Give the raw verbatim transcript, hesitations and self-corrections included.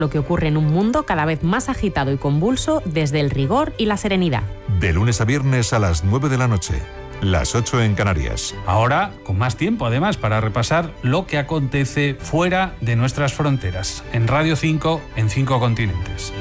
lo que ocurre en un mundo cada vez más agitado y convulso desde el rigor y la serenidad. De lunes a viernes a las nueve de la noche, las ocho en Canarias. Ahora, con más tiempo además, para repasar lo que acontece fuera de nuestras fronteras, en Radio cinco, en cinco continentes.